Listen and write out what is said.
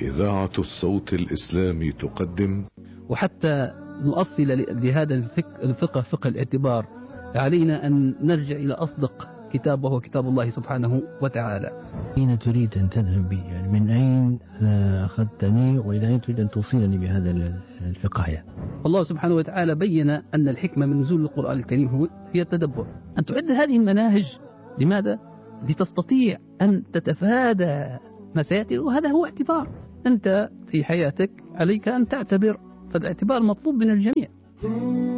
إذاعة الصوت الإسلامي تقدم. وحتى نؤصل لهذا الفقه، فقه الاعتبار، علينا أن نرجع إلى أصدق كتاب وهو كتاب الله سبحانه وتعالى. أين تريد أن تذهب بي؟ يعني من أين أخذتني وإلى أين تريد أن توصلني بهذا الفقه؟ يعني الله سبحانه وتعالى بين أن الحكمة من نزول القرآن الكريم هي التدبر، أن تعد هذه المناهج. لماذا؟ لتستطيع أن تتفادى ما سيأتي، وهذا هو اعتبار. أنت في حياتك عليك أن تعتبر، فالاعتبار مطلوب من الجميع.